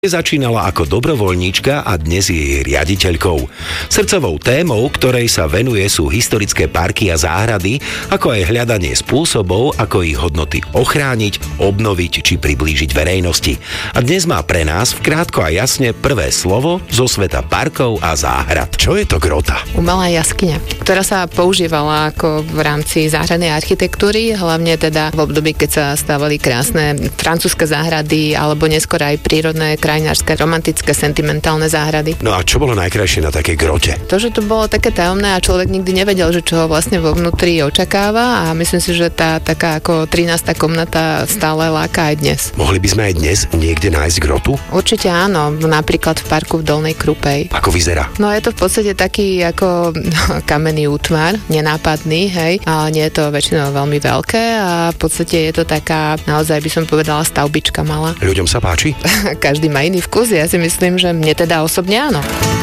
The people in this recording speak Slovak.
Začínala ako dobrovoľníčka a dnes je jej riaditeľkou. Srdcovou témou, ktorej sa venuje, sú historické parky a záhrady, ako aj hľadanie spôsobov, ako ich hodnoty ochrániť, obnoviť či priblížiť verejnosti. A dnes má pre nás vkrátko a jasne prvé slovo zo sveta parkov a záhrad. Čo je to grota? Umelá jaskyňa, ktorá sa používala ako v rámci záhradnej architektúry, hlavne teda v období, keď sa stávali krásne francúzske záhrady alebo neskôr aj prírodné krajinárske, romantické, sentimentálne záhrady. No a čo bolo najkrajšie na takej grote? To, že to bolo také tajomné a človek nikdy nevedel, že čo ho vlastne vo vnútri očakáva, a myslím si, že tá taká ako 13. komnata stále láka aj dnes. Mohli by sme aj dnes niekde nájsť grotu? Určite áno, napríklad v parku v Dolnej Krupej. Ako vyzerá? No je to v podstate taký ako kamenný útvar, nenápadný, hej, ale nie je to väčšinou veľmi veľké a v podstate je to taká, naozaj by som povedala, stavbička malá. Ľuďom sa páči? Každý má iný vkus, ja si myslím, že mne teda osobne áno.